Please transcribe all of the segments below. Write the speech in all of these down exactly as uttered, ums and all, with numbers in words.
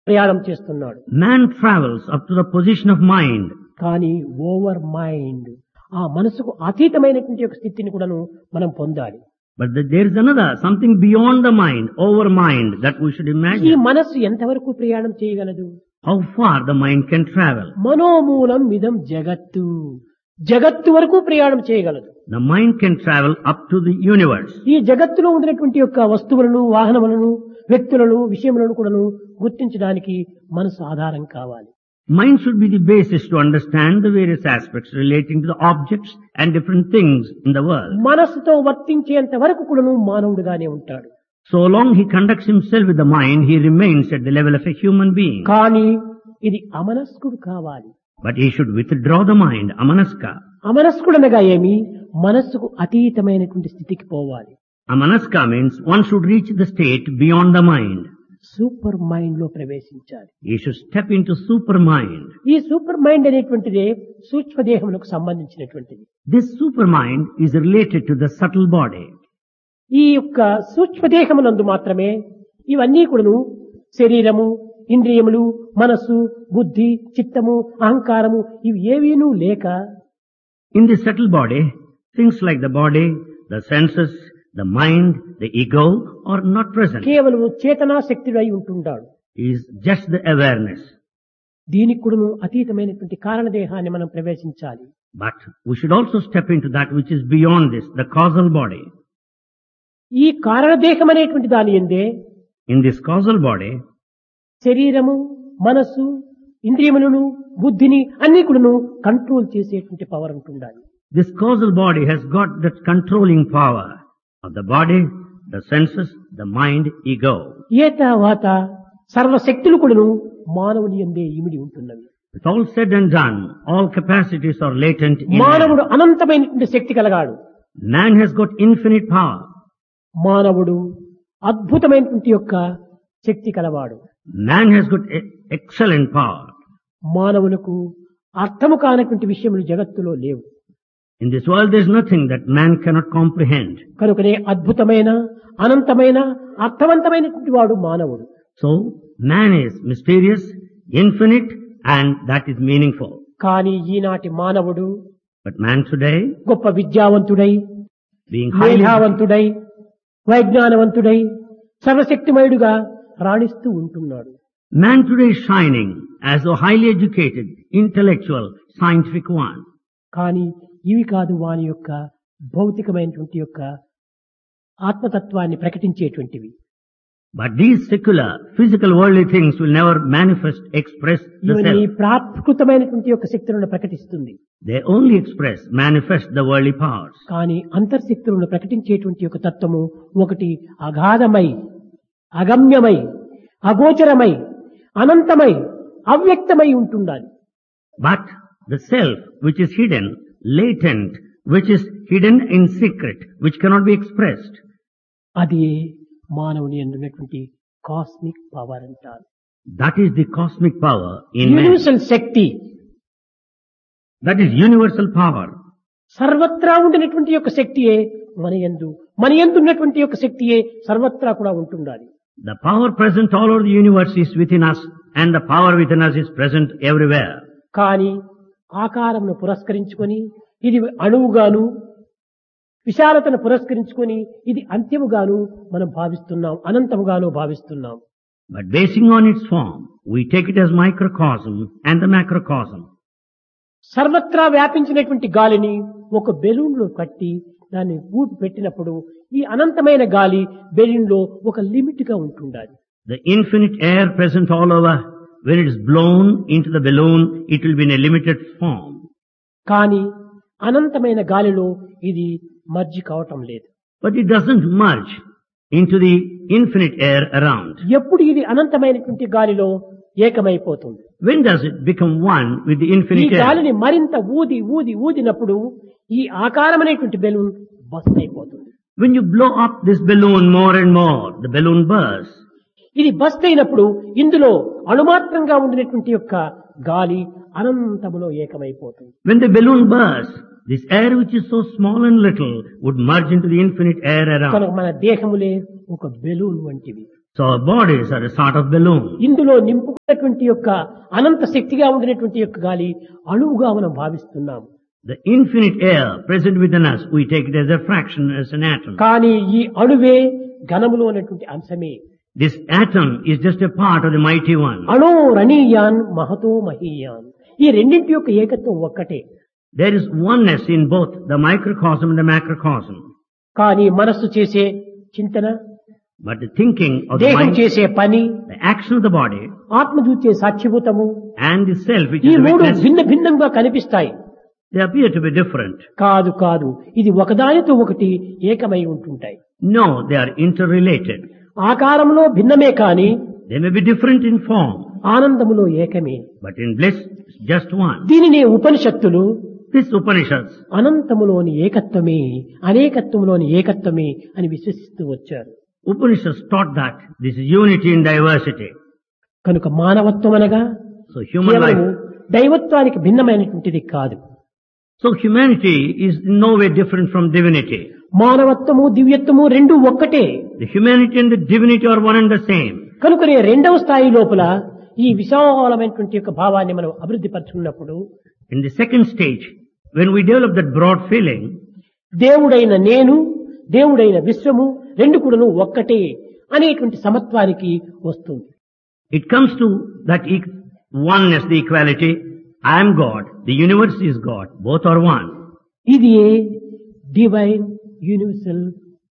ప్రయాణం చేస్తున్నాడు. Man travels up to the position of mind. కానీ ఓవర్ మైండ్, ఆ మనసుకు అతీతమైనటువంటి ఒక స్థితిని కూడాను మనం పొందాలి. But the, there is another, something beyond the mind, over mind, that we should ఈ imagine. మనస్సు ఎంతవరకు ప్రయాణం చేయగలదు? How far the mind can travel. మనోమూలం ఇదం జగత్తు, జగత్తు వరకు ప్రయాణం చేయగలదు. The mind can travel up to the universe. ఈ జగత్తులో ఉండినటువంటి యొక్క వస్తువులను, వాహనములను, వ్యక్తులను, విషయములను కూడాను గుర్తించడానికి మనసు ఆధారం కావాలి. Mind should be the basis to understand the various aspects relating to the objects and different things in the world. మనస్సుతో వర్తించేంత వరకు కూడాను మానవుడుగానే ఉంటాడు. So long he conducts himself with the mind, he remains at the level of a human being. కానీ ఇది అమనస్కుడు కావాలి. But he should withdraw the mind, amanaska. అమనస్కుడనగా ఏమి? మనస్సుకు అతీతమైనటువంటి స్థితికి పోవాలి. Amanaska means one should reach the state beyond the mind. Super mind లో ప్రవేశించాలి. He should step into super mind. ఈ సూపర్ మైండ్ అనేటువంటిదే సూక్ష్మదేహములకు సంబంధించినటువంటిది. This super mind is related to the subtle body. ఈ యొక్క సూక్ష్మదేహమునందు మాత్రమే ఇవన్నీ కూడాను శరీరము, ఇంద్రియములు, మనస్సు, బుద్ధి, చిత్తము, అహంకారము ఇవి ఏవీనూ లేక, In the subtle body, things like the body, the senses, the mind, the ego are not present. కేవలము చేతనా శక్తుడు అయి ఉంటుంటాడు. He is just the awareness. దీనికి కూడాను అతీతమైనటువంటి కారణదేహాన్ని మనం ప్రవేశించాలి. But we should also step into that which is beyond this, the causal body. ఈ కారణదేహం అనేటువంటి దాని యందే In this causal body, శరీరము, మనస్సు, ఇంద్రియములను, బుద్ధిని అన్ని కూడాను కంట్రోల్ చేసేటువంటి పవర్ ఉంటుండాలి. this causal body has got that controlling power of the body, the senses, the mind, ego. ఏతావాత సర్వశక్తులు కూడాను మానవుని యందే ఇమిడి ఉంటున్నవి. With all said and done, all capacities are latent in man. మానవుడు అనంతమైనటువంటి శక్తి కలగాడు. Man has got infinite power. మానవుడు అద్భుతమైనటువంటి యొక్క శక్తి కలవాడు. Man has got e- excellent power. మానవులకు అర్థము కానటువంటి విషయములు జగత్తులో లేవు. In this world there is nothing that man cannot comprehend. కనుకనే అద్భుతమైన, అనంతమైన, అర్థవంతమైనటువంటి వాడు మానవుడు. So, man is mysterious, infinite, and that is meaningful. కానీ ఈనాటి మానవుడు But man today, గొప్ప విద్యావంతుడై, being highly, మేధావంతుడై, వైజ్ఞానవంతుడై, సర్వశక్తిమయుడుగా రాణిస్తూ ఉంటున్నాడు. man today is shining as a highly educated, intellectual, scientific one. కానీ ఇవి కాదు వాని యొక్క భౌతికమైనటువంటి యొక్క ఆత్మతత్వాన్ని ప్రకటించేటువంటివి. But these secular, physical, worldly things will never manifest, express the ఇవన్నీ self. ప్రాకృతమైనటువంటి యొక్క శక్తులను ప్రకటిస్తుంది. They only express, manifest the worldly powers. కానీ అంతర్శక్తులను ప్రకటించేటువంటి యొక్క తత్వము ఒకటి అగాధమై, అగమ్యమై, అగోచరమై, అనంతమై, అవ్యక్తమై ఉంటుండాలి. But the self, which is hidden, latent, which is hidden in secret, which cannot be expressed, అది మానవుని యందున్నటువంటి కాస్మిక్ పవర్ అంటారు. that is the cosmic power in man. Universal Shakti, That is universal power. సర్వత్రా ఉండినటువంటి యొక్క శక్తియే మన యందు, మన యందు ఉన్నటువంటి యొక్క శక్తియే సర్వత్రా కూడా ఉంటుండాలి. The power present all over the universe is within us, and the power within us is present everywhere. కానీ ఆకారమును పురస్కరించుకొని ఇది అణువుగాను, విశాలతను పురస్కరించుకొని ఇది అంత్యముగాను మనం భావిస్తున్నాం, అనంతముగాను భావిస్తున్నాం. But basing on its form, we take it as microcosm and the macrocosm. సర్వత్రా వ్యాపించినటువంటి గాలిని ఒక బెలూన్ లో కట్టి దాన్ని ఊపి పెట్టినప్పుడు ఈ అనంతమైన గాలి బెలూన్ లో ఒక లిమిట్ గా ఉంటుండాలి. The infinite air present all over, when it is blown into the balloon, it will be in a limited form. కానీ అనంతమైన గాలిలో ఇది మర్జి కావటం లేదు. But it doesn't merge into the infinite air around. ఎప్పుడు ఇది అనంతమైనటువంటి గాలిలో ఏకమైపోతుంది. When does it become one with the ఈ infinite air? గాలిని మరింత ఊది ఊది ఊదినప్పుడు ఈ ఆకారమైనటువంటి బెలూన్ బస్ట్ అయిపోతుంది. When you blow up this balloon more and more, the balloon bursts. ఇది బస్ట్ అయినప్పుడు ఇందులో అణుమాత్రంగా ఉండినటువంటి యొక్క గాలి అనంతములో ఏకమైపోతుంది. When the balloon bursts, this air which is so small and little would merge into the infinite air కనుక around. మన దేహములే ఒక balloon వంటివి. So our bodies are a sort of balloon. ఇందులో నింపుకున్నటువంటి యొక్క అనంత శక్తిగా ఉండినటువంటి యొక్క గాలి అణువుగా మనం భావిస్తున్నాం. The infinite air present within us, we take it as a fraction, as an atom. కానీ ఈ అణువే ఘనములో ఉన్నటువంటి అంశమే. This atom is just a part of the mighty one. అణో రణీయాన్ Mahato మహీయాన్. ఈ రెండింటి యొక్క ఏకత్వం ఒక్కటే. There is oneness in both the microcosm and the macrocosm. కానీ మనస్సు చేసే చింతన, But the thinking of the దేహం mind, చేసే పని, the action of the body, ఆత్మ చూచే సాక్షిభూతము, and the self, which ఈ is the మూడు witness, భిన్న భిన్నంగా కనిపిస్తాయి. they appear to be different. కాదు కాదు ఇది ఒకదానితో ఒకటి ఏకమై ఉంటుంటాయి. No, they are interrelated. ఆకారంలో భిన్నమే కాని They may be different in form, ఆనందములో ఏకమే. but in bliss, it's just one. దీనిని ఉపనిషత్తులు This Upanishads, అనంతములోని ఏకత్వమే అనేకత్వములోని ఏకత్వమే అని విశ్వసిస్తూ వచ్చారు. Upanishads taught that this is unity in diversity. కనుక మానవత్వం అనగా So human కేవలము life, దైవత్వానికి భిన్నమైనటువంటిది కాదు. so humanity is in no way different from divinity. మానవత్వము దివ్యత్వము రెండు ఒక్కటే. The humanity and the divinity are one and the same. కనుకనే రెండవ స్థాయి లోపల ఈ విశాలమైనటువంటి యొక్క భావాన్ని మనం అభివృద్ధి పరుచుకున్నప్పుడు In the second stage, when we develop that broad feeling, దేవుడైన నేను, దేవుడైన విశ్వము రెండు కూడాను ఒక్కటే అనేటువంటి సమత్వానికి వస్తుంది. it comes to that e- oneness, the equality. I am God, the universe is God, both are one. ఇది డివైన్ యూనివర్సల్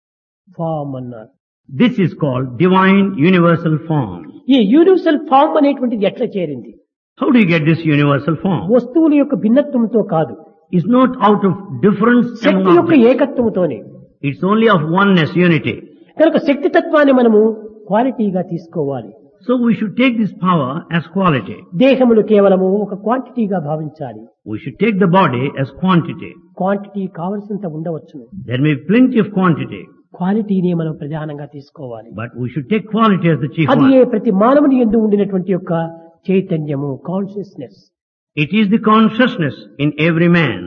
ఫార్మ్ అన్నారు. This is called divine universal form. ఈ యూనివర్సల్ ఫార్మ్ అనేటువంటిది ఎట్లా చేరింది? How do you get this universal form? వస్తువుల యొక్క భిన్నత్వంతో కాదు, It's not out of difference Shakti among యొక్క objects. ఏకత్వముతోనే. It's only of oneness, unity. కనుక శక్తి తత్వాన్ని మనము క్వాలిటీగా తీసుకోవాలి. So we should take this power as quality. దేహములు కేవలము ఒక క్వాంటిటీగా భావించాలి. We should take the body as quantity. Quantity కావలసినంత ఉండవచ్చును, There may be plenty of quantity, క్వాలిటీని మనం ప్రధానంగా తీసుకోవాలి. but we should take quality as the chief అది one. ఏ ప్రతి మానవుని యందు ఉండినటువంటి యొక్క చైతన్యము, consciousness. It is the consciousness in every man.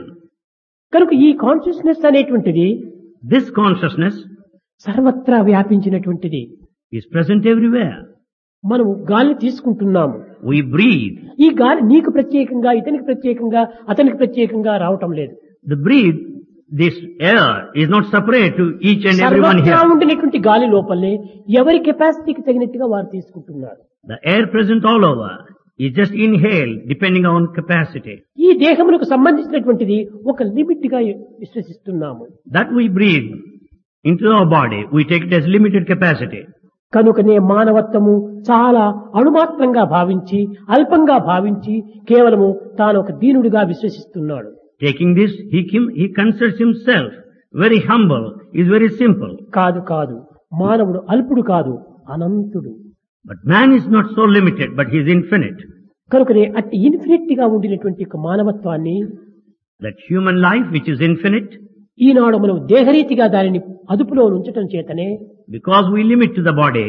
కనుక ఈ కాన్షియస్నెస్ అనేటువంటిది This consciousness సర్వత్రా వ్యాపించినటువంటిది. is present everywhere. మనము గాలి తీసుకుంటున్నాము. We breathe. ఈ గాలి నీకు ప్రత్యేకంగా, ఇతనికి ప్రత్యేకంగా, అతనికి ప్రత్యేకంగా రావటం లేదు. The breathe, this air is not separate to each and everyone సర్వత్రా here. ఉండినటువంటి గాలి లోపలనే ఎవరి కెపాసిటీకి తగినట్టుగా వారు తీసుకుంటున్నారు. The air present all over is just inhaled depending on capacity. ఈ దేహములకు సంబంధించినటువంటిది ఒక లిమిట్ గా విశ్వసిస్తున్నాము. That we breathe into our body, we take it as limited capacity. కనుకనే మానవత్వము చాలా అణుమాత్రంగా భావించి, అల్పంగా భావించి కేవలము తాను ఒక దీనుడిగా విశ్వసిస్తున్నాడు. Taking this, he, kim- he considers himself very humble, is very simple. కాదు కాదు, మానవుడు అల్పుడు కాదు, అనంతుడు. But man is not so limited, but he is infinite. కనుకనే అట్టి ఇన్ఫినిట్ గా ఉండినటువంటి యొక్క మానవత్వాన్ని That human life which is infinite, ఈనాడు మనం దేహరీతిగా దానిని అదుపులో ఉంచటం చేతనే because we limit to the body,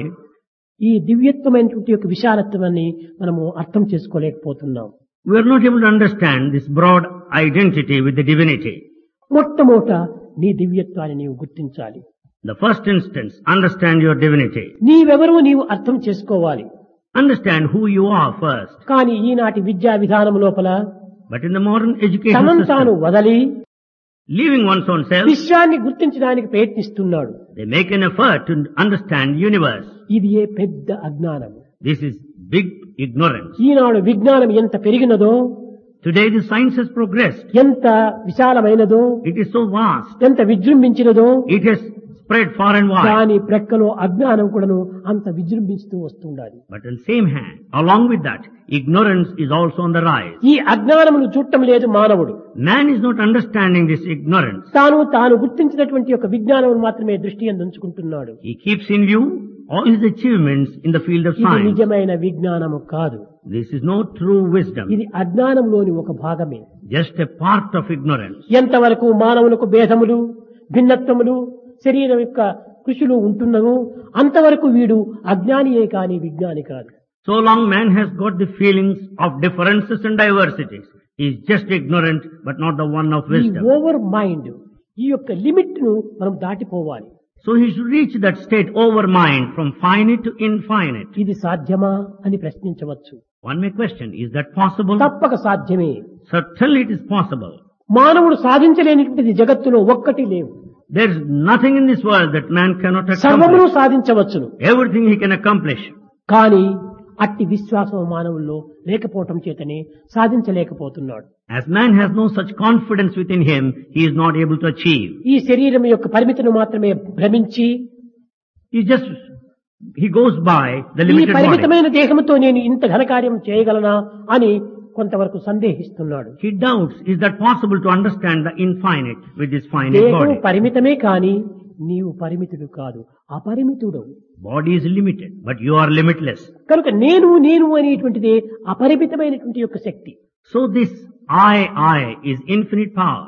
ఈ దివ్యత్వమైనటువంటి యొక్క విశాలత్వాన్ని మనము అర్థం చేసుకోలేకపోతున్నాం. we are not able to understand this broad identity with the divinity. మొట్టమొదట నీ దివ్యత్వాన్ని నీవు గుర్తించాలి. The first instance, understand your divinity. నీవెవరో నీవు అర్థం చేసుకోవాలి. Understand who you are first. కానీ ఈనాటి విద్యా విధానం లోపల But in the modern education తనను తాను system, వదలి leaving one's own self, విశ్వాన్ని గుర్తించడానికి ప్రయత్నిస్తున్నాడు. they make an effort to understand universe. ఇది ఏ పెద్ద అజ్ఞానం. This is big ignorance. ఈనాడు విజ్ఞానం ఎంత పెరిగినదో, Today the science has progressed. ఎంత విశాలమైనదో, It is so vast. ఎంత విజృంభించినదో, It has spread far and wide. దాని ప్రక్కలో అజ్ఞానం కూడాను అంత విజృంభిస్తూ వస్తుండాలి. But on the same hand, along with that, ignorance is also on the rise. ఈ అజ్ఞానమును చూడటం లేదు మానవుడు. Man is not understanding this ignorance. తాను తాను గుర్తించినటువంటి యొక్క విజ్ఞానం మాత్రమే దృష్టి యందు ఉంచుకుంటున్నాడు. He keeps in view all his achievements in the field of ఇది science. నిజమైన విజ్ఞానము కాదు. This is no true wisdom, ఇది అజ్ఞానంలోని ఒక భాగమే. just a part of ignorance. ఎంతవరకు మానవులకు భేదములు, భిన్నత్వములు, శరీరం యొక్క కృషులు ఉంటున్నవో అంతవరకు వీడు అజ్ఞానియే కాని విజ్ఞాని కాదు. So long man has got the feelings of differences and diversities, he is just ignorant but not the one of ఈ wisdom. ఓవర్ మైండ్, ఈ యొక్క లిమిట్ ను మనం దాటిపోవాలి. So he should reach that state over mind, from finite to infinite. ఇది సాధ్యమా అని ప్రశ్నించవచ్చు. One may question, is that possible? తప్పక సాధ్యమే. Certainly it is possible. మానవుడు సాధించలేనిటువంటిది జగత్తులో ఒక్కటి లేవు. There is nothing in this world that man cannot సర్వమును accomplish. సాధించవచ్చును. Everything he can accomplish. కానీ అట్టి విశ్వాసం మానవుల్లో లేకపోవటం చేతనే సాధించలేకపోతున్నాడు. As man has no such confidence within him, he is not able to achieve. ఈ శరీరం యొక్క పరిమితిని మాత్రమే భ్రమించి He just, he goes by the ఈ limited body. పరిమితమైన దేహంతో నేను ఇంత ఘనకార్యం చేయగలనా అని కొంతవరకు సందేహిస్తున్నాడు. He doubts, is that possible to understand the infinite with this finite దేహం body? పరిమితమే కాని నీవు పరిమితుడు కాదు, అపరిమితుడు. Body is limited, but you are limitless. కనుక నేను నేను అనేటువంటిది అపరిమితమైనటువంటి యొక్క శక్తి. So this I, I is infinite power.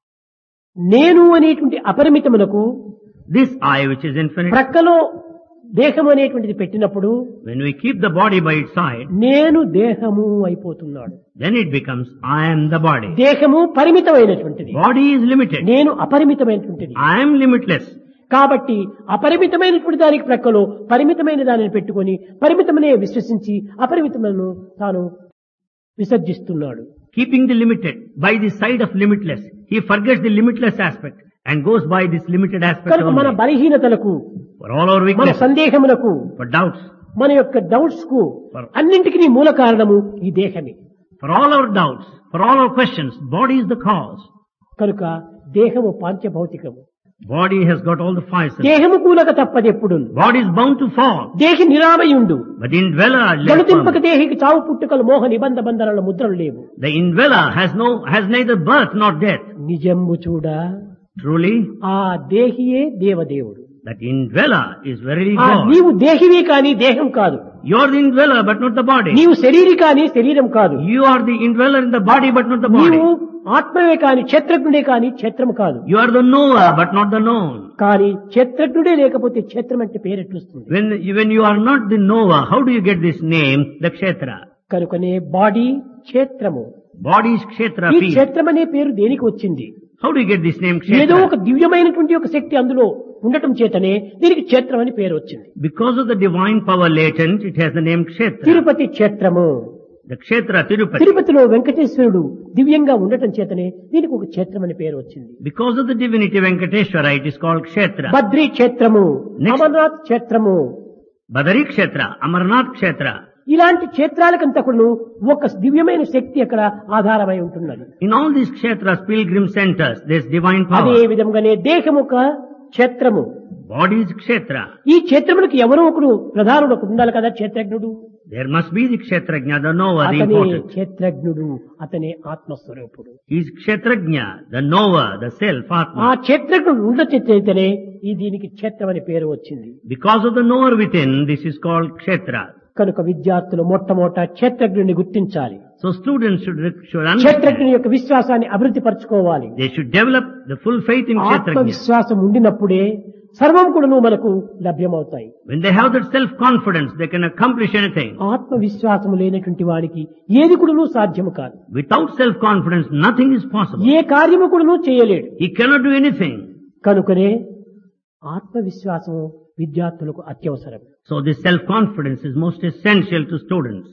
నేను అనేటువంటి అపరిమితమునకు This I which is infinite, ప్రక్కలో దేహం అనేటువంటిది పెట్టినప్పుడు when we keep the body by its side, నేను దేహము అయిపోతున్నాడు. then it becomes I am the body. దేహము పరిమితమైనటువంటిది, Body is limited. నేను అపరిమితమైనటువంటిది. I am limitless. కాబట్టి అపరిమితమైనటువంటి దానికి ప్రక్కలో పరిమితమైన దానిని పెట్టుకొని పరిమితమనే విశ్వసించి అపరిమితమైన తాను విసర్జిస్తున్నాడు. Keeping the limited by the side of limitless, he forgets the limitless aspect and goes by this limited aspect కనుక మన only. బలహీనతలకు, For all our మన weaknesses, సందేహములకు, for doubts, మన యొక్క డౌట్స్ కు అన్నింటికి మూల కారణము ఈ దేహమే. for all our doubts, for all our questions, body is the cause. కనుక దేహము పాంచభౌతికము. Body has got all the five senses. దేహము కూలక తప్పదెప్పుడు. Body is bound to fall, దేహి నిరామయుండు. but the indweller lives గణతింపక firm. దేహికి చావు పుట్టుకలు మోహ నిబంధ బంధనల ముద్రలు లేవు. The indweller has no, has neither birth nor death. నిజంబు చూడ Truly, ఆ దేహియే దేవదేవుడు. that indweller is verily ఆ God. నీవు దేహివే కాని దేహం కాదు. You are the indweller, but not the body. నీవు శరీరి కాని శరీరం కాదు. You are the indweller in the body, but not the body. నీవు ఆత్మవే కాని క్షేత్రజ్ఞుడే కాని క్షేత్రం కాదు. You are the knower, but not the known. కానీ క్షేత్రజ్ఞుడే లేకపోతే క్షేత్రం అంటే పేరెట్లుస్తుంది. When, when you are not the knower, how do you get this name, the kshetra? కనుకనే బాడీ క్షేత్రము. Body is kshetra, ఈ field. క్షేత్రం అనే పేరు దేనికి వచ్చింది? How do you get this name ఏదో kshetra? ఒక దివ్యమైనటువంటి ఒక శక్తి అందులో ఉండటం చేతనే దీనికి క్షేత్రం అని పేరు వచ్చింది. Because of the divine power latent, it has the name kshetra. Tirupati క్షేత్రము. The kshetra, Tirupati. తిరుపతిలో వెంకటేశ్వరుడు దివ్యంగా ఉండటం చేతనే దీనికి ఒక క్షేత్రం అని పేరు వచ్చింది. Because of the divinity Venkateshwara, it is called kshetra. Badri క్షేత్రము, Next. అమర్నాథ్ క్షేత్రము. Badari kshetra, Amarnath kshetra. ఇలాంటి క్షేత్రాలకంతా కూడా ఒక దివ్యమైన శక్తి అక్కడ ఆధారమై ఉంటున్నది. In all these kshetras, pilgrim centers, there is divine అదే power. విధంగానే దేహము ఒక క్షేత్రము. Body is kshetra. ఈ క్షేత్రములకు ఎవరో ఒకరు ప్రధానుడు ఒకడు ఉండాలి కదా, క్షేత్రజ్ఞుడు. There must be the kshetrajna, the knower, the అతనే important. క్షేత్రజ్ఞుడు, అతనే ఆత్మస్వరూపుడు. He is kshetrajna, the knower, the self, ఆ Atma. క్షేత్రజ్ఞుడు ఉండచేతనే ఈ దీనికి క్షేత్రం అని పేరు వచ్చింది. Because of the knower within, this is called kshetra. కనుక విద్యార్థులు మొట్టమొదట క్షేత్రజ్ఞుడిని గుర్తించాలి. So students should, should క్షేత్రజ్ఞుని understand. యొక్క విశ్వాసాన్ని అభివృద్ధి పరచుకోవాలి. They should develop the full faith in kshetrajna. ఆత్మవిశ్వాసం ఉండినప్పుడే సర్వం కూడాను మనకు లభ్యమవుతాయి. When they have that self-confidence, they can accomplish anything. ఆత్మవిశ్వాసము లేనటువంటి వాడికి ఏది కూడాను సాధ్యము కాదు. Without self-confidence, nothing is possible. ఏ కార్యము కూడాను చేయలేడు. He cannot do anything. కనుకనే ఆత్మవిశ్వాసము విద్యార్థులకు అత్యవసరం. So this self-confidence is most essential to students.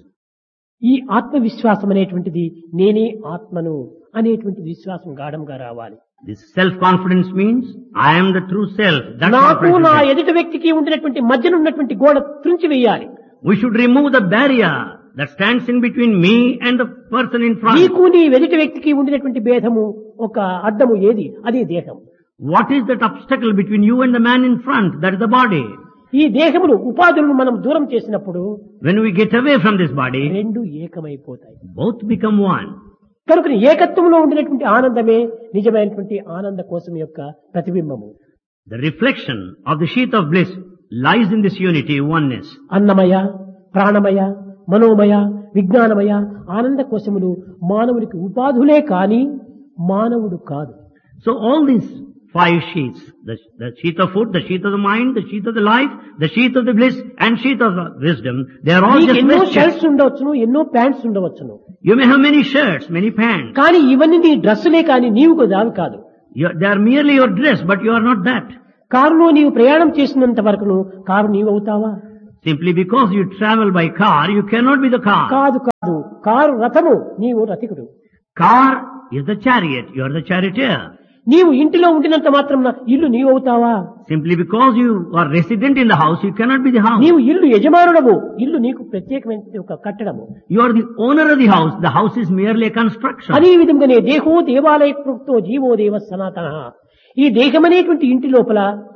ఈ ఆత్మవిశ్వాసం అనేటువంటిది నేనే ఆత్మను అనేటువంటి విశ్వాసం గాఢంగా రావాలి. This self-confidence means, I am the true self. That నాకు confidence నా is there. ఎదుటి వ్యక్తికి ఉండినటువంటి మధ్యన ఉన్నటువంటి గోడ త్రుంచి వేయాలి. We should remove the barrier that stands in between me and the person in front. నీకు నీ ఎదుటి వ్యక్తికి ఉండినటువంటి భేదము ఒక అడ్డము ఏది? అదే దేహం. What is that obstacle between you and the man in front? That is the body. ఈ దేహములు ఉపాధులను మనం దూరం చేసినప్పుడు When we get away from this body, రెండు ఏకమైపోతాయి. both become one. కనుక ఏకత్వంలో ఉండినటువంటి ఆనందమే నిజమైనటువంటి ఆనంద కోసం యొక్క ప్రతిబింబము. The reflection of the sheath of bliss lies in this unity, oneness. అన్నమయ, ప్రాణమయ, మనోమయ, విజ్ఞానమయ ఆనంద కోశములు మానవునికి ఉపాధులే కాని మానవుడు కాదు. So all these five sheaths, the, the sheath of food, the sheath of the mind, the sheath of the life, the sheath of the bliss, and sheath of the wisdom, they are all నీకు just ఎన్నో vestures. Shirts ఉండవచ్చును, ఎన్నో pants ఉండవచ్చును. You may have many shirts, many pants. కానీ ఇవన్నీ నీ డ్రెస్సులే కాని నీవు దావి కాదు. You, they are merely your dress, but you are not that. కారులో నీవు ప్రయాణం చేసినంత వరకును car నీవవుతావా? Simply because you travel by car, you cannot be the car. కాదు కాదు, కారు రథము, నీవు రథికుడు. Car is the chariot, you are the charioteer. నీవు ఇంటిలో ఉండినంత మాత్రం ఇల్లు నీవవుతావా? Simply because you are resident in the house, you cannot be the house. నీవు ఇల్లు యజమానుడవు, ఇల్లు నీకు ప్రత్యేకమైన ఒక కట్టడము. You are the owner of the house, the house is merely a construction. అదే విధంగానే దేహో దేవాలయ కృప్తో జీవో దేవ సనాతన. ఈ దేహమనేటువంటి ఇంటి లోపల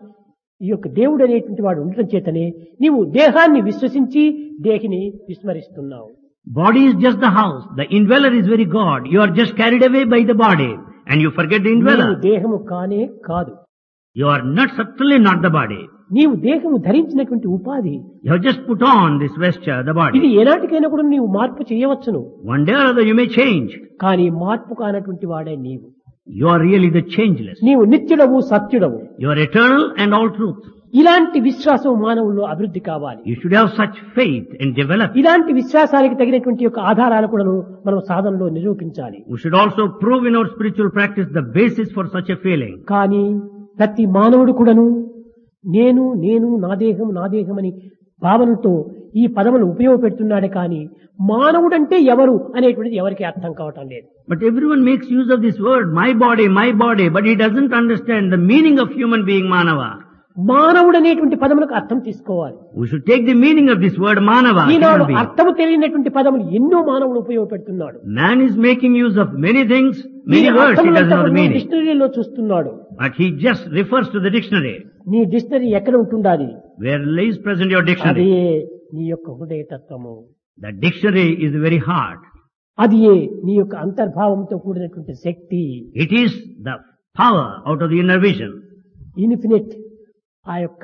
ఈ యొక్క దేవుడు అనేటువంటి వాడు ఉండటం చేతనే నీవు దేహాన్ని విశ్వసించి దేహిని విస్మరిస్తున్నావు. Body is just the house, the indweller is very God. You are just carried away by the body and you forget the indweller. నీవు దేహము కానే కాదు. You are not, certainly not the body. నీవు దేహము ధరించినటువంటి ఉపాధి. You have just put on this vesture, the body. ఇది ఏనాటికైనా కూడా నీవు మార్పు చేయవచ్చును. One day or other you may change. కానీ మార్పు కానటువంటి వాడే నీవు. You are really the changeless. నీవు నిత్యుడవు, సత్యుడవు. You are eternal and all truth. ఇలాంటి విశ్వాసం మానవుల్లో అభివృద్ధి కావాలి. You should have such faith and develop. ఇలాంటి విశ్వాసానికి తగినటువంటి యొక్క ఆధారాలు కూడాను మనం సాధనలో నిరూపించాలి. We should also prove in our spiritual practice the basis for such a feeling. కానీ ప్రతి మానవుడు కూడాను నేను నేను నా దేహం నా దేహం అని భావనతో ఈ పదములు ఉపయోగపెడుతున్నాడే కానీ మానవుడంటే ఎవరు అనేటువంటిది ఎవరికి అర్థం కావటం లేదు. But everyone makes use of this word, my body, my body, but he doesn't understand the meaning of human being, Manava. మానవుడు అనేటువంటి పదములకు అర్థం తీసుకోవాలి. We should take the meaning of this word, Manava. ఈనాడు అర్థము తెలియనటువంటి పదములు ఎన్నో మానవుడు ఉపయోగపెడుతున్నాడు. Man is making use of many things, many words, he doesn't know the meaning. డిక్షనరీలో చూస్తున్నాడు. But he just refers to the dictionary. నీ డిక్షనరీ ఎక్కడ ఉంటుండాలి? Where lays present your dictionary? అదే నీ యొక్క హృదయ తత్వము. The dictionary is the very heart. అది నీ యొక్క అంతర్భావంతో కూడినటువంటి శక్తి. It is the power out of the inner vision. Infinite ఆ యొక్క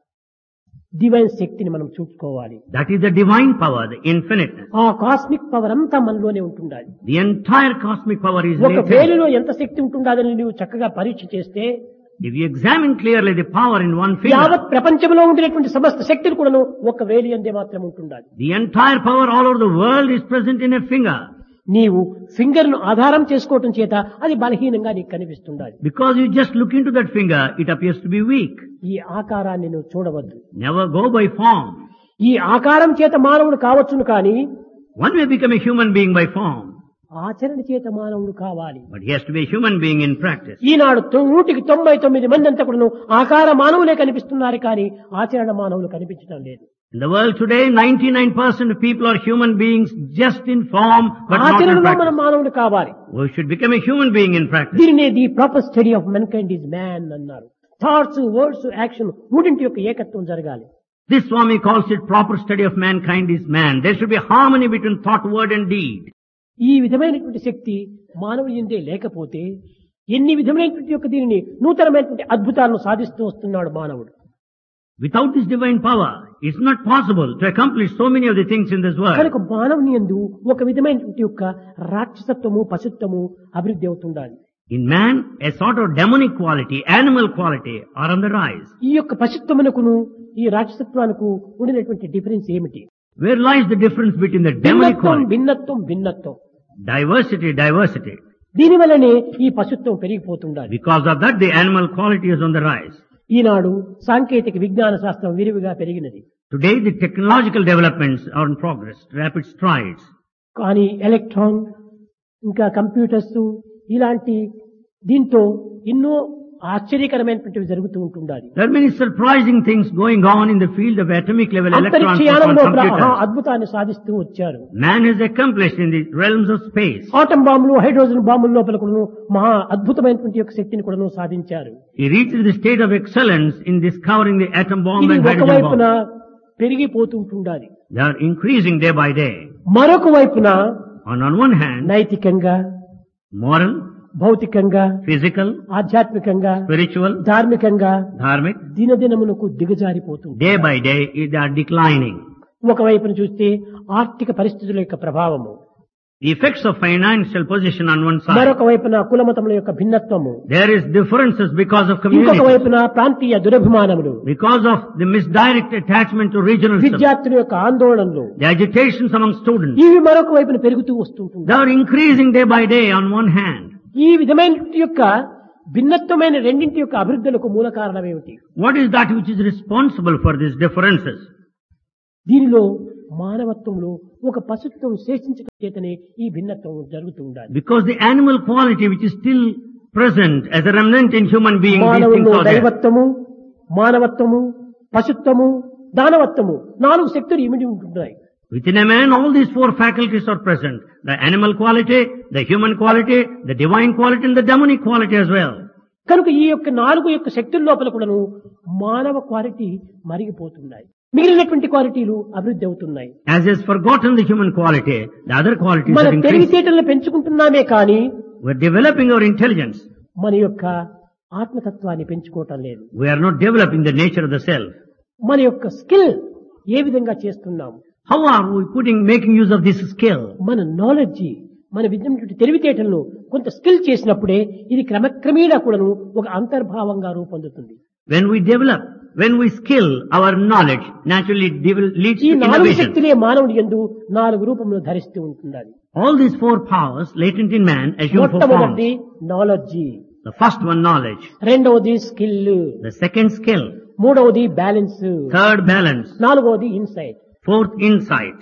డివైన్ శక్తిని మనం చూసుకోవాలి. That is the divine power, the infiniteness. ఆ కాస్మిక్ పవర్ అంతా మనలోనే ఉంటుండాలి. The entire cosmic power is ఒక latent. వేలులో ఎంత శక్తి ఉంటుందని నువ్వు చక్కగా పరీక్ష చేస్తే If you examine clearly the power in one finger, యావత్ ప్రపంచంలో ఉండినటువంటి సమస్త శక్తులు కూడాను ఒక వేలి అందే మాత్రం ఉంటుండాలి. the entire power all over the world is present in a finger. నీవు ఫింగర్ ను ఆధారం చేసుకోవటం చేత అది బలహీనంగా నీకు కనిపిస్తుండాలి. Because you just look into that finger, it appears to be weak. ఈ ఆకారాన్ని నువ్వు చూడవద్దు. Never go by form. ఈ ఆకారం చేత మానవుడు కావచ్చును కానీ One may become a human being by form, ఆచరణ చేత మానవుడు కావాలి. but he has to be a human being in practice. ఈనాడు తొ- నూటికి తొంభై తొమ్మిది మంది అంతా కూడాను ఆకార మానవులే కనిపిస్తున్నారు కానీ ఆచరణ మానవులు కనిపించడం లేదు. In the world today, ninety-nine percent of people are human beings just in form, but not in ఆచరణలో మనం practice. మానవుడు కావాలి. We should become a human being in practice. దీనినే the proper study of men kind is man అన్నారు. Thoughts, words, action మూడింటి యొక్క ఏకత్వం జరగాలి. This Swami calls it proper study of mankind is man. There should be harmony between thought, word and deed. ఈ విధమైనటువంటి శక్తి మానవుని యందే లేకపోతే ఎన్ని విధమైనటువంటి యొక్క దీనిని నూతనమైనటువంటి అద్భుతాలను సాధిస్తూ వస్తున్నాడు మానవుడు. Without this divine power, it's not possible to accomplish so many of the things in this world. కనుక మానవుని యందు ఒక విధమైనటువంటి యొక్క రాక్షసత్వము పశుత్వము అభివృద్ధి అవుతుండాలి. In man, a sort of demonic quality, animal quality are on the rise. ఈ యొక్క పశుత్వమునకును ఈ రాక్షసత్వానికి ఉండినటువంటి డిఫరెన్స్ ఏమిటి? Where lies the difference between the demonic భిన్నత్వం quality? భిన్నత్వం భిన్నత్వం. Diversity, diversity. దీని వల్లనే ఈ పశుత్వం పెరిగిపోతుండాలి. Because of that, the animal quality is on the rise. ఈనాడు సాంకేతిక విజ్ఞాన శాస్త్రం విరివిగా పెరిగినది. Today, the technological developments are in progress, rapid strides. కానీ ఎలక్ట్రాన్ ఇంకా కంప్యూటర్స్ ఇలాంటి దీంతో ఎన్నో ఆశ్చర్యకరమైనటువంటివి జరుగుతూ ఉంటుండాలి. There are many surprising things going on in the field of atomic level electrons అంతరిక్షయానంలో and computers. అద్భుతాన్ని సాధిస్తూ వచ్చారు. Man has accomplished in the realms of space. Atom బాంబులు, హైడ్రోజన్ బాంబుల లోపల కూడా మహా అద్భుతమైనటువంటి యొక్క శక్తిని కూడా సాధించారు. He reached the state of excellence in discovering the atom bomb ఇది and hydrogen ఒకవైపున bomb. పెరిగిపోతుంటుండాలి. They are increasing day by day. మరొక వైపున And on one hand, నైతికంగా, moral, భౌతికంగా, physical, ఆధ్యాత్మికంగా, spiritual, ధార్మికంగా dharmic, దినదినమునకు దిగజారిపోతుంది. day by day they are declining. ఒకవైపున చూస్తే ఆర్థిక పరిస్థితుల యొక్క ప్రభావము, The effects of financial position on one side. మరొక వైపున కులమతముల యొక్క భిన్నత్వము, There is differences because of ఇంకొక community, వైపున ప్రాంతీయ దురభిమానములు, because of the misdirect attachment to regionalism, విద్యార్థుల యొక్క ఆందోళనలు, the agitations among students. ఇవి మరొక వైపున పెరుగుతూ వస్తుంటుంది. They are increasing day by day on one hand. ఈ విధమైన యొక్క భిన్నత్వమైన రెండింటి యొక్క అభివృద్ధులకు మూల కారణం ఏమిటి? What is that which is responsible for these differences? దీనిలో మానవత్వంలో ఒక పశుత్వం శేషించడం చేతనే ఈ భిన్నత్వం జరుగుతూ ఉండాలి. Because the animal quality which is still present as a remnant in human beings, these things మానవుల్లో are there. దైవత్వము, మానవత్వము, పశుత్వము, దానవత్వము నాలుగు శక్తులు ఇమిడి ఉంటున్నాయి. Within a man, all these four faculties are present. The animal quality, the human quality, the divine quality and the demonic quality as well. కనుక ఈ యొక్క నాలుగు యొక్క శక్తుల లోపల కూడాను మానవ క్వాలిటీ మరిగిపోతున్నాయి. మిగిలినటువంటి క్వాలిటీలు అభివృద్ధి అవుతున్నాయి. As is forgotten the human quality, the other qualities మన are increasing. తెలివితేటలను పెంచుకుంటున్నామే కానీ We are developing our intelligence. మన యొక్క ఆత్మతత్వాన్ని పెంచుకోవటం లేదు. We are not developing the nature of the self. మన యొక్క స్కిల్ ఏ విధంగా చేస్తున్నాము? How are we putting, making use of this skill? మన నాలెడ్జ్, మన విద్యటువంటి తెలివితేటలను కొంత స్కిల్ చేసినప్పుడే ఇది క్రమక్రమేణా కూడాను ఒక అంతర్భావంగా రూపొందుతుంది. When we develop, when we skill our knowledge, naturally it devel- leads ఈ to నాలుగు innovation. శక్తులే మానవుడి యందు నాలుగు రూపములు ధరిస్తూ ఉంటున్నది. All these four powers latent in man assume four forms. మొట్టమొదటి knowledge, The first one, knowledge. రెండవది స్కిల్, The second, skill. మూడవది బ్యాలెన్స్, Third, balance. నాలుగవది ఇన్సైట్. Fourth, insight.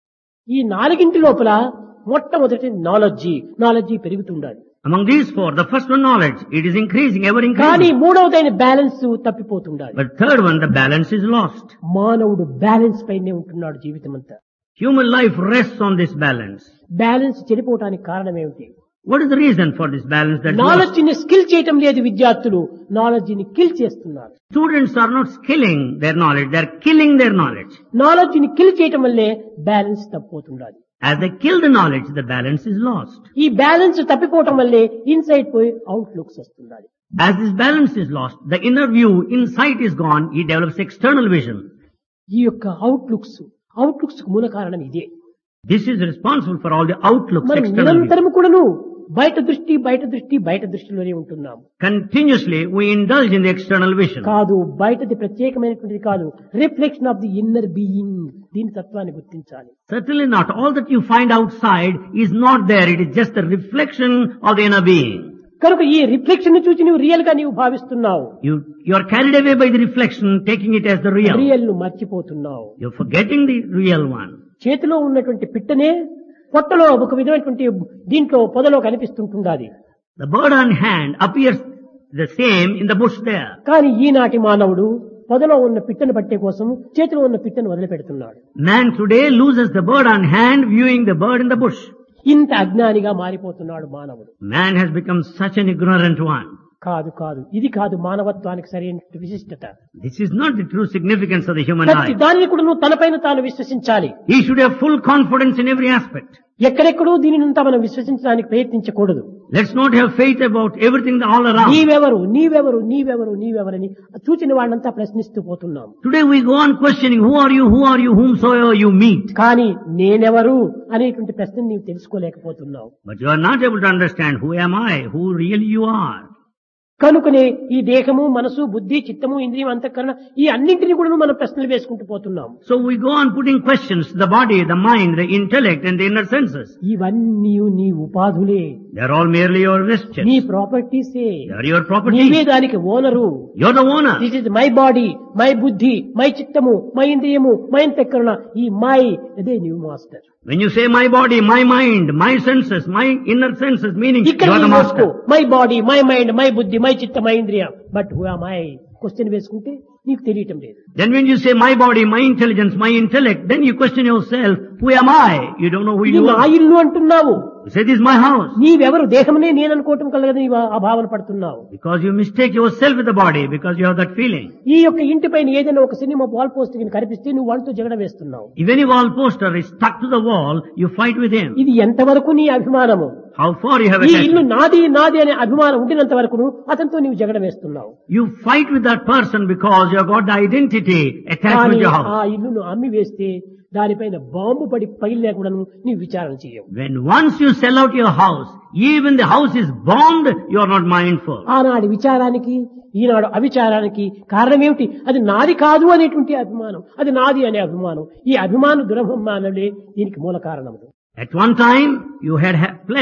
ఈ నాలుగింటి లోపల మొట్టమొదటి knowledge knowledge పెరుగుతుండాలి. Among these four, the first one, knowledge. It is increasing, ever కానీ increasing. మూడవదైన balance తప్పిపోతుండాలి. But third one, the balance is lost. మానవుడు balance పైనే ఉంటున్నాడు జీవితం అంతా. Human life rests on this balance. Balance చెడిపోవటానికి కారణం ఏమిటి? What is the reason for this balance that lost? Knowledge ని skill చేయటం లేదు విద్యార్థులు, నాలెడ్జ్ ని కిల్ చేస్తున్నారు. Students are not skilling their knowledge, they are killing their knowledge. Knowledge ని kill చేయటం వల్లే balance తప్పిపోతుండాలి. As they kill the knowledge, the balance is lost. ఈ బ్యాలెన్స్ తప్పిపోవటం వల్లే ఇన్సైట్ పోయి out looks వస్తుండాలి. As this balance is lost, the inner view, insight is gone, he develops external vision. ఈ యొక్క out looks out looks మూల కారణం ఇదే. This is responsible for all the outlooks, మనం external view. నిరంతరం కూడాను బయట దృష్టి బయట దృష్టి బయట దృష్టిలోనే ఉంటున్నాం. Continuously, we indulge in the external vision. కాదు, బయటది ప్రత్యేకమైనటువంటిది కాదు, reflection of the inner being. దీని తత్వాన్ని గుర్తించాలి. Certainly not. All that you find outside is not there. It is just a reflection of the inner being. కనుక ఈ reflection ని చూసి నువ్వు రియల్ గా నీవు భావిస్తున్నావు. You, you are carried away by the reflection, taking it as the real. Real ను మర్చిపోతున్నావు. You're forgetting the real one. చేతిలో ఉన్నటువంటి పిట్టనే పొట్టలో ఒక విధమైనటువంటి దీంట్లో పొదలో కనిపిస్తుంటుండాలి. The bird on hand appears the same in the bush there. కానీ ఈనాటి మానవుడు పొదలో ఉన్న పిట్టను పట్టే కోసం చేతిలో ఉన్న పిట్టను వదిలిపెడుతున్నాడు. Man today loses the bird on hand, viewing the bird in the bush. ఇంత అజ్ఞానిగా మారిపోతున్నాడు మానవుడు. Man has become such an ignorant one. కాదు కాదు ఇది కాదు మానవత్వానికి సరైన విశిష్టత. This is not the true significance of the human ప్రతి life. దానిని కూడా నువ్వు తనపైన తాను విశ్వసించాలి. He should have full confidence in every aspect. ఎక్కడెక్కడో దీనినంతా మనం విశ్వసించడానికి ప్రయత్నించకూడదు. Let's not have faith about everything all around. నీవెవరు నీవెవరు నీవెవరు నీవెవరని చూచిన వాళ్ళంతా ప్రశ్నిస్తూ పోతున్నాం. Today we go on questioning, who are you, who are you, whomsoever you meet. కానీ నేనెవరు అనేటువంటి ప్రశ్న నీవు తెలుసుకోలేకపోతున్నావు. But you are not able to understand, who am I, who really you are. కనుకనే ఈ దేహము మనసు బుద్ధి చిత్తము ఇంద్రియం అంతఃకరణ ఈ అన్నింటినీ కూడా మనం ప్రశ్నలు వేసుకుంటూ పోతున్నాం. So we go on putting questions to the body, the mind, the intellect and the inner senses. ఇవన్నీ నీ ఉపాధులే, They are all merely your wristchets. నీ ప్రాపర్టీసే, They are your property. నీవే దానికి owner. You're the owner. This is my body, my బుద్ధి, my చిత్తము, my ఇంద్రియము, my అంతఃకరణ. ఈ మై అదే new master. When you say my body, my mind, my senses, my inner senses, meaning you ఇక్కడ are the నీవు వేసుకో, master. My body, my mind, my బుద్ధి, మై చిత్త, మై ఇంద్రియ. But who am I question వేసుకుంటే నీకు తెలియటం లేదు. Then when you say my body, my intelligence, my intellect, then you question yourself, who am I? You don't know who ఇది you నా are. ఇల్లు అంటున్నావు. You say this is my house. నీవెవరు దేహమనే నేను అనుకోవటం కలగదు, నీవు ఆ భావన పడుతున్నావు. Because you mistake yourself with the body, because you have that feeling. ఈ యొక్క ఇంటి పైన ఏదైనా ఒక సినిమా వాల్ పోస్ట్ కనిపిస్తే నువ్వు వాళ్ళతో జగడ వేస్తున్నావు. If any wall poster is stuck to the wall, you fight with him. ఇది ఎంతవరకు నీ అభిమానము? How far you have ఈ ఇల్లు attachment. నాది నాది అనే అభిమానం ఉండినంత వరకు అతనితో నీవు జగడ వేస్తున్నావు. You fight with that person because you have got the identity attached కానీ with your ఆ house. ఇల్లును అమ్మి వేస్తే దానిపైన బాంబు పడి పగిలినా కూడా నీవు విచారణ చేయవు. When once you sell out your house, even the house is bombed, you are not mindful. ఆనాడు విచారానికి ఈనాడు అవిచారానికి కారణం ఏమిటి? అది నాది కాదు అనేటువంటి అభిమానం, అది నాది అనే అభిమానం. ఈ అభిమాన దురభిమానులే దీనికి మూల కారణం. At one time, you had ha- pleasure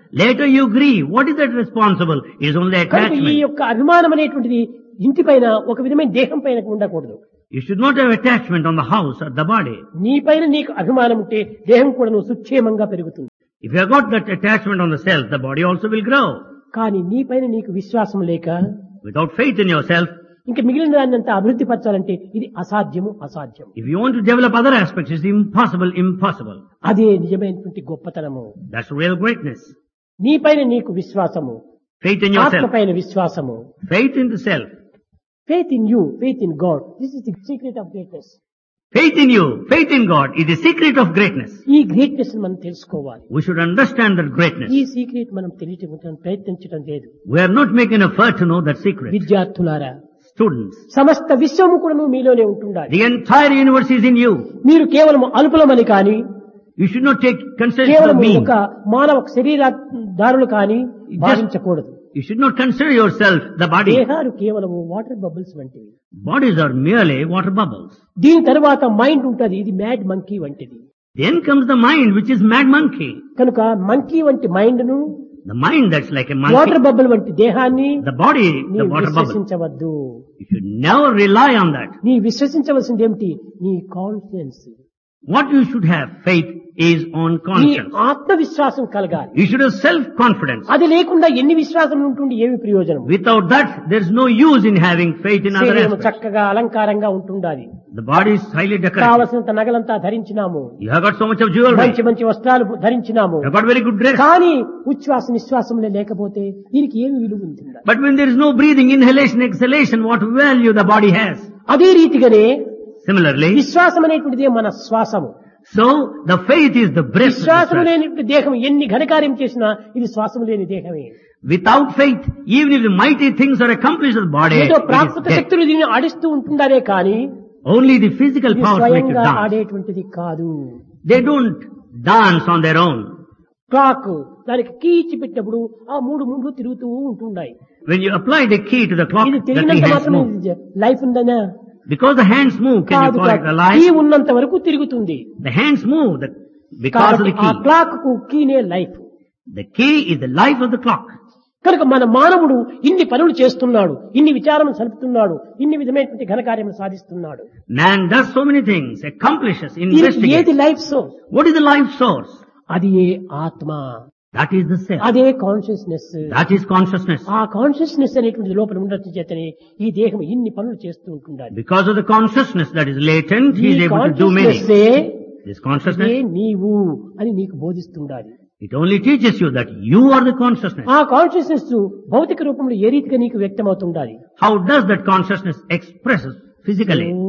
Later you grieve. What is that responsible? It is only కనుక ఈ attachment. యొక్క అభిమానం అనేటువంటిది ఇంటి పైన ఒక విధమైన దేహం పైన ఉండకూడదు. You should not have attachment on the house or the body. నీ పైన నీకు అభిమానం ఉంటే దేహం కూడా నువ్వు సుక్షేమంగా పెరుగుతుంది. If you have got that attachment on the self, the body also will grow. కానీ నీ పైన నీకు విశ్వాసం లేక Without faith in yourself, ఇంకా మిగిలిన దాన్ని అంతా అభివృద్ధి పరచాలంటే ఇది అసాధ్యము అసాధ్యం. if you want to develop other aspects, it's impossible, impossible. అదే నిజమైనటువంటి గొప్పతనము. That's real greatness. నీ పైన నీకు విశ్వాసము, Faith in ఆత్మ yourself. పైన విశ్వాసము. Faith in the self. Faith in you, faith in God. This is the secret of greatness. Faith in you, faith in God is the secret of greatness. ఈ greatness మనం తెలుసుకోవాలి. We should understand that greatness. ఈ secret మనం తెలియటం ప్రయత్నించడం లేదు. We are not making effort to know that secret. విద్యార్థులారా, Students, సమస్త విశ్వము కూడా మీలోనే ఉంటుండాలి. the entire universe is in you. మీరు కేవలం అల్పులమని కానీ, You should not take consideration కేవలం of me. ఒక మానవ శరీరధారులు కానీ భావించకూడదు. You should not consider yourself the body. దేహాలు కేవలం వాటర్ బబుల్స్ వంటివి. Bodies are merely water bubbles. దీని తర్వాత మైండ్ ఉంటుంది, ఇది మ్యాడ్ మంకీ వంటిది. Then comes the mind, which is mad monkey. కనుక మంకీ వంటి మైండ్ ను, The mind that's like a water monkey. Bubble వంటి దేహాన్ని The body, the నీవు water bubble. విశ్వసించవద్దు. You should never rely on that. నీ విశ్వసించవలసింది ఏమిటి? నీ confidence, What you should have faith is on నీ conscience. ఆత్మవిశ్వాసం కలగాలి. You should have self-confidence. అది లేకుండా ఎన్ని విశ్వాసం ఉంటుండి ఏమి ప్రయోజనం? Without that, there is no use in having faith in other శరీరం aspects. చక్కగా అలంకారంగా ఉంటుండాలి. The body is highly decorated. కావలసినంత నగలంతా ధరించినాము, You have got so much of jewelry. మంచి మంచి వస్త్రాలు ధరించినాము. You have got very good dress. కానీ ఉచ్ఛ్వాస నిశ్వాసంలో లేకపోతే దీనికి ఏమి విలువ ఉంటుంది? But when there is no breathing, inhalation, exhalation, what value the body has? అదే రీతిగానే Similarly, విశ్వాసం అనేటువంటిదే మన శ్వాసము. so the faith is the breath. of the విశ్వాసం breath. లేని దేహం ఎన్ని ఘనకార్యం చేసినా ఇది శ్వాసం లేని దేహమే. Without faith, even if the mighty things are accomplished in the body, ఏదో it ప్రాకృత is dead. శక్తులు దీన్ని ఆడిస్తూ ఉంటుందారే కానీ Only the physical ఇది powers make you స్వయంగా dance. ఆడేటువంటిది కాదు. They don't dance on their own. Clock దానికి కీచి పెట్టినప్పుడు ఆ మూడు మూడు తిరుగుతూ ఉంటున్నాయి. When you apply the key to the clock, ఇది the three తిరిగినంత hands మాత్రమే move. Life ఉందనా? Because the hands move, can you కాదు call it కాదు. alive? కీ ఉన్నంత వరకు తిరుగుతుంది. The hands move the, because of కాబట్టి the ఆ key. క్లాక్ కు కీనే life. The key is the life of the clock. కనుక మన మానవుడు ఇన్ని పనులు చేస్తున్నాడు, ఇన్ని విచారం సలుపుతున్నాడు, ఇన్ని విధమైనటువంటి ఘనకార్యములు సాధిస్తున్నాడు. Man does so many things, accomplishes, దీనికి ఏది investigates. Life source? What is the life source? అది ఏ ఆత్మ, That is the self. అదే కాన్షియస్నెస్. That is consciousness. ఆ కాన్షియస్నెస్ అనేటువంటి లోపల ఉండటం చేతనే ఈ దేహం ఇన్ని పనులు చేస్తూ ఉంటుండాలి. Because of the consciousness that is latent, he ఈ is able to do many. కాన్షియస్నెస్సే This ఇదే consciousness, నీవు అని నీకు బోధిస్తుండాలి. it only teaches you that you are the consciousness. ఆ కాన్షియస్నెస్ భౌతిక రూపంలో ఏ రీతిగా నీకు వ్యక్తమవుతుండాలి? How does that consciousness express physically?